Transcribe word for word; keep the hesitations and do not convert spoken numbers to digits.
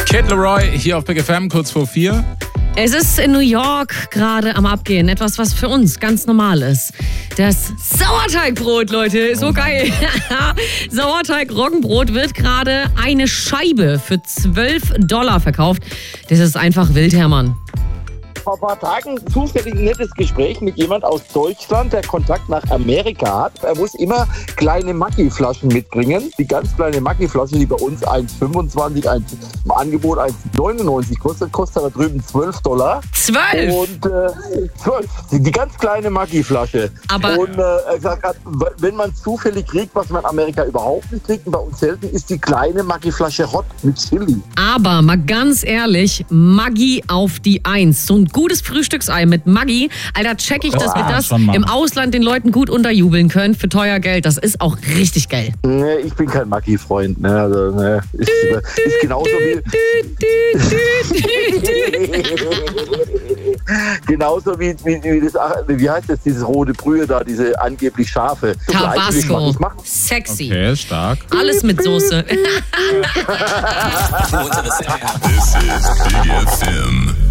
Kid Laroi hier auf Big F M, kurz vor vier. Es ist in New York gerade am Abgehen. Etwas, was für uns ganz normal ist. Das Sauerteigbrot, Leute. So geil. Sauerteig-Roggenbrot wird gerade eine Scheibe für zwölf Dollar verkauft. Das ist einfach wild, Hermann. Vor ein paar Tagen zufällig ein nettes Gespräch mit jemand aus Deutschland, der Kontakt nach Amerika hat. Er muss immer kleine Maggi-Flaschen mitbringen. Die ganz kleine Maggi-Flasche, die bei uns eins fünfundzwanzig, eins, im Angebot eins neunundneunzig kostet, kostet da drüben zwölf Dollar. zwölf? Und äh, zwölf. Die ganz kleine Maggi-Flasche. Aber und äh, er sagt, wenn man zufällig kriegt, was man in Amerika überhaupt nicht kriegt, und bei uns selten, ist die kleine Maggi-Flasche Hot mit Chili. Aber mal ganz ehrlich, Maggi auf die Eins. So ein gutes Frühstücksei mit Maggi. Alter, check ich, dass wir das im Ausland den Leuten gut unterjubeln können für teuer Geld. Das ist auch richtig geil. Nee, ich bin kein Maggi-Freund. Ne? Also, ne? Ist, ist genauso wie... genauso wie, wie, wie das... Wie heißt das, dieses rote Brühe da, diese angeblich scharfe? Tabasco. Sexy. Okay, stark. Alles mit Soße. This is Big F M.